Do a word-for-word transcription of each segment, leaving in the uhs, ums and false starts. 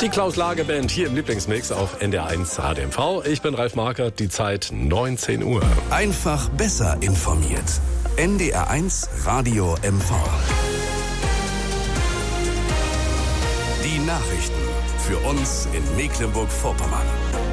Die Klaus-Lage-Band hier im Lieblingsmix auf N D R eins H D M V. Ich bin Ralf Markert, die Zeit neunzehn Uhr. Einfach besser informiert. N D R eins Radio M V. Die Nachrichten für uns in Mecklenburg-Vorpommern.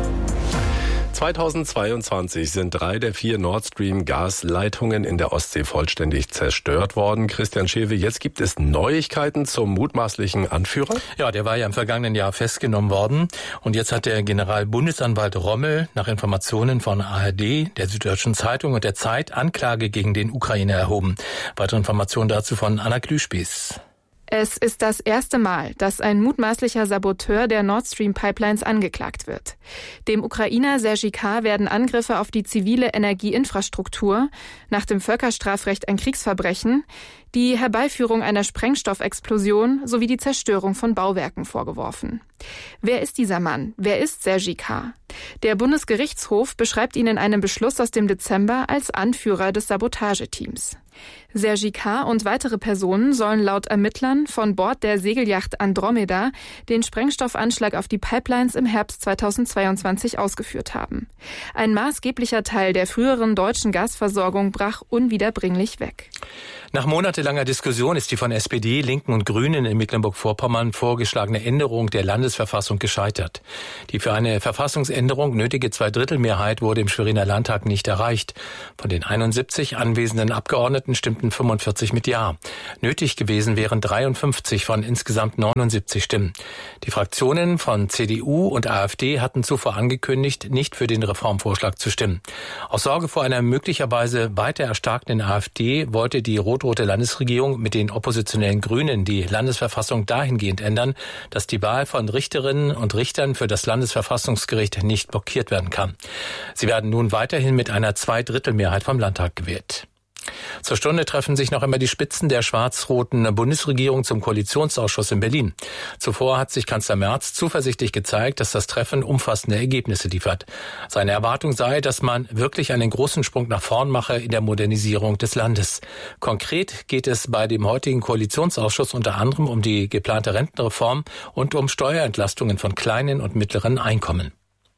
zweitausendzweiundzwanzig sind drei der vier Nord Stream Gasleitungen in der Ostsee vollständig zerstört worden. Christian Schewe, jetzt gibt es Neuigkeiten zum mutmaßlichen Anführer? Ja, der war ja im vergangenen Jahr festgenommen worden. Und jetzt hat der Generalbundesanwalt Rommel nach Informationen von A R D, der Süddeutschen Zeitung und der Zeit Anklage gegen den Ukrainer erhoben. Weitere Informationen dazu von Anna Klüspieß. Es ist das erste Mal, dass ein mutmaßlicher Saboteur der Nord Stream Pipelines angeklagt wird. Dem Ukrainer Sergej K. werden Angriffe auf die zivile Energieinfrastruktur, nach dem Völkerstrafrecht ein Kriegsverbrechen, die Herbeiführung einer Sprengstoffexplosion sowie die Zerstörung von Bauwerken vorgeworfen. Wer ist dieser Mann? Wer ist Sergej K.? Der Bundesgerichtshof beschreibt ihn in einem Beschluss aus dem Dezember als Anführer des Sabotageteams. Sergej K. und weitere Personen sollen laut Ermittlern von Bord der Segelyacht Andromeda den Sprengstoffanschlag auf die Pipelines im Herbst zweitausendzweiundzwanzig ausgeführt haben. Ein maßgeblicher Teil der früheren deutschen Gasversorgung brach unwiederbringlich weg. Nach monatelanger Diskussion ist die von S P D, Linken und Grünen in Mecklenburg-Vorpommern vorgeschlagene Änderung der Landesverfassung gescheitert. Die für eine Verfassungsänderung nötige Zweidrittelmehrheit wurde im Schweriner Landtag nicht erreicht. Von den einundsiebzig anwesenden Abgeordneten stimmten fünfundvierzig mit Ja. Nötig gewesen wären dreiundfünfzig von insgesamt neunundsiebzig Stimmen. Die Fraktionen von C D U und A f D hatten zuvor angekündigt, nicht für den Reformvorschlag zu stimmen. Aus Sorge vor einer möglicherweise weiter erstarkenden A f D wollte die rot-rote Landesregierung mit den oppositionellen Grünen die Landesverfassung dahingehend ändern, dass die Wahl von Richterinnen und Richtern für das Landesverfassungsgericht nicht blockiert werden kann. Sie werden nun weiterhin mit einer Zweidrittelmehrheit vom Landtag gewählt. Zur Stunde treffen sich noch einmal die Spitzen der schwarz-roten Bundesregierung zum Koalitionsausschuss in Berlin. Zuvor hat sich Kanzler Merz zuversichtlich gezeigt, dass das Treffen umfassende Ergebnisse liefert. Seine Erwartung sei, dass man wirklich einen großen Sprung nach vorn mache in der Modernisierung des Landes. Konkret geht es bei dem heutigen Koalitionsausschuss unter anderem um die geplante Rentenreform und um Steuerentlastungen von kleinen und mittleren Einkommen.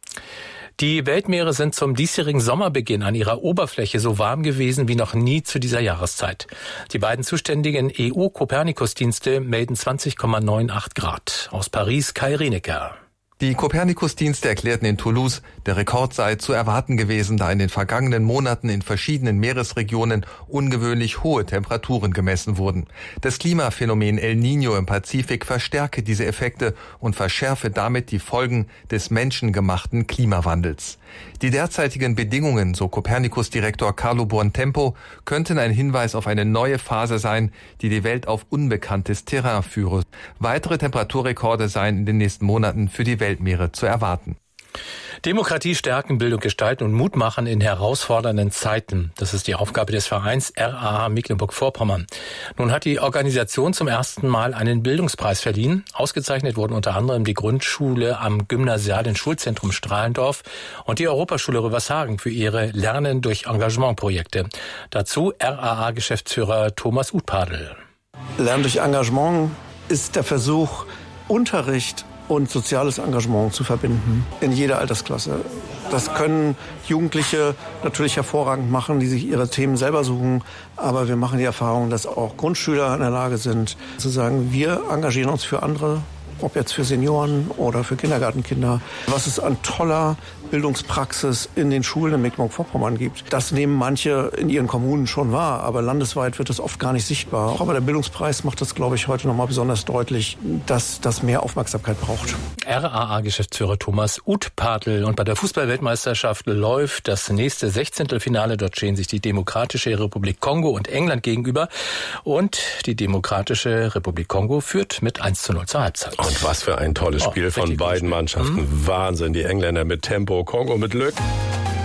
Die Weltmeere sind zum diesjährigen Sommerbeginn an ihrer Oberfläche so warm gewesen wie noch nie zu dieser Jahreszeit. Die beiden zuständigen E U-Kopernikus-Dienste melden zwanzig Komma achtundneunzig Grad. Aus Paris Kai Rienecker. Die Kopernikus-Dienste erklärten in Toulouse, der Rekord sei zu erwarten gewesen, da in den vergangenen Monaten in verschiedenen Meeresregionen ungewöhnlich hohe Temperaturen gemessen wurden. Das Klimaphänomen El Niño im Pazifik verstärke diese Effekte und verschärfe damit die Folgen des menschengemachten Klimawandels. Die derzeitigen Bedingungen, so Kopernikus-Direktor Carlo Buontempo, könnten ein Hinweis auf eine neue Phase sein, die die Welt auf unbekanntes Terrain führe. Weitere Temperaturrekorde seien in den nächsten Monaten für die Weltmeere zu erwarten. Demokratie stärken, Bildung gestalten und Mut machen in herausfordernden Zeiten. Das ist die Aufgabe des Vereins R A H Mecklenburg-Vorpommern. Nun hat die Organisation zum ersten Mal einen Bildungspreis verliehen. Ausgezeichnet wurden unter anderem die Grundschule am Gymnasialen Schulzentrum Strahlendorf und die Europaschule Rövershagen für ihre Lernen durch Engagement-Projekte. Dazu R A H-Geschäftsführer Thomas Utpadel. Lernen durch Engagement ist der Versuch, Unterricht und soziales Engagement zu verbinden in jeder Altersklasse. Das können Jugendliche natürlich hervorragend machen, die sich ihre Themen selber suchen. Aber wir machen die Erfahrung, dass auch Grundschüler in der Lage sind, zu sagen, wir engagieren uns für andere, ob jetzt für Senioren oder für Kindergartenkinder. Was es an toller Bildungspraxis in den Schulen in Mecklenburg-Vorpommern gibt. Das nehmen manche in ihren Kommunen schon wahr, aber landesweit wird das oft gar nicht sichtbar. Auch aber der Bildungspreis macht das, glaube ich, heute nochmal besonders deutlich, dass das mehr Aufmerksamkeit braucht. R A A-Geschäftsführer Thomas Utpadel. Und bei der Fußball-Weltmeisterschaft läuft das nächste Sechzehntelfinale. Dort stehen sich die Demokratische Republik Kongo und England gegenüber. Und die Demokratische Republik Kongo führt mit eins zu null zur Halbzeit. Und was für ein tolles Spiel oh, von beiden Mannschaften. Mhm. Wahnsinn, die Engländer mit Tempo, Kongo mit Glück.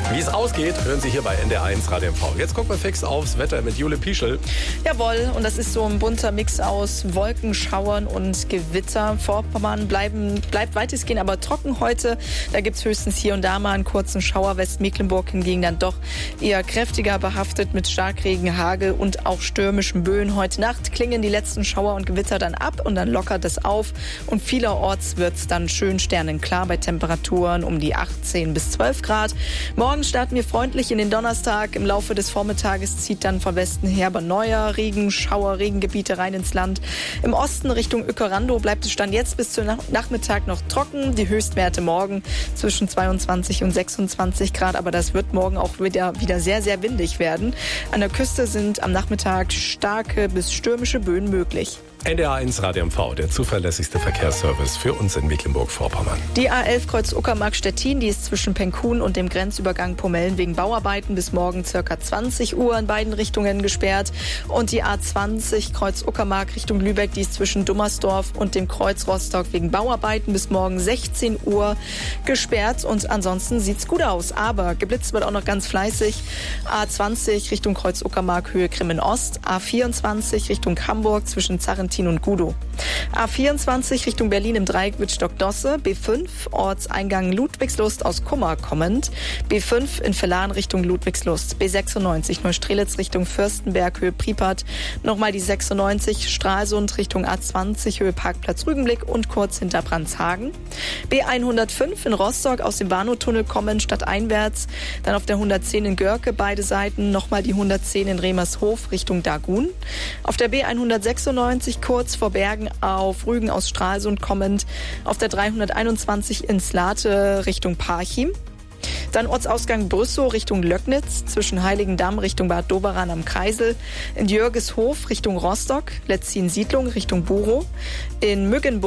Wie es ausgeht, hören Sie hier bei N D R eins Radio M V. Jetzt gucken wir fix aufs Wetter mit Jule Pieschel. Jawohl, und das ist so ein bunter Mix aus Wolkenschauern und Gewitter. Vorpommern bleiben, bleibt weitestgehend aber trocken heute. Da gibt es höchstens hier und da mal einen kurzen Schauer. Westmecklenburg hingegen dann doch eher kräftiger behaftet mit Starkregen, Hagel und auch stürmischen Böen. Heute Nacht klingen die letzten Schauer und Gewitter dann ab und dann lockert es auf. Und vielerorts wird es dann schön sternenklar bei Temperaturen um die achtzehn bis zwölf Grad. Morgen starten wir freundlich in den Donnerstag. Im Laufe des Vormittages zieht dann von Westen her aber neuer Regen, Schauer, Regengebiete rein ins Land. Im Osten Richtung Uekerando bleibt es Stand jetzt bis zum Nachmittag noch trocken. Die Höchstwerte morgen zwischen zweiundzwanzig und sechsundzwanzig Grad. Aber das wird morgen auch wieder, wieder sehr, sehr windig werden. An der Küste sind am Nachmittag starke bis stürmische Böen möglich. N D R eins Radio M V, der zuverlässigste Verkehrsservice für uns in Mecklenburg-Vorpommern. Die A elf Kreuz Uckermark-Stettin, die ist zwischen Penkhuhn und dem Grenzübergang Pomellen wegen Bauarbeiten bis morgen ca. zwanzig Uhr in beiden Richtungen gesperrt. Und die A zwanzig Kreuz Uckermark Richtung Lübeck, die ist zwischen Dummersdorf und dem Kreuz Rostock wegen Bauarbeiten bis morgen sechzehn Uhr gesperrt. Und ansonsten sieht's gut aus. Aber geblitzt wird auch noch ganz fleißig. A zwanzig Richtung Kreuz Uckermark Höhe Grimmen Ost. A vierundzwanzig Richtung Hamburg zwischen Zarrentin und Gudow. A vierundzwanzig Richtung Berlin im Dreieck Wittstock-Dosse. B fünf Ortseingang Ludwigslust aus Kummer kommend. B fünf in Vellan Richtung Ludwigslust. B sechsundneunzig Neustrelitz Richtung Fürstenberg Höhe Pripat. Nochmal die sechsundneunzig Stralsund Richtung A zwanzig Höhe Parkplatz Rügenblick und kurz hinter Brandshagen. B hundertfünf in Rostock aus dem Warnow-Tunnel kommend stadteinwärts. Dann auf der hundertzehn in Görke beide Seiten. Nochmal die hundertzehn in Remershof Richtung Dagun. Auf der B hundertsechsundneunzig kurz vor Bergen auf Rügen aus Stralsund kommend, auf der dreihunderteinundzwanzig in Slate Richtung Parchim. Dann Ortsausgang Brüssow Richtung Löcknitz, zwischen Heiligendamm Richtung Bad Doberan am Kreisel, in Jörgeshof Richtung Rostock, Letzin Siedlung Richtung Burow, in Müggenburg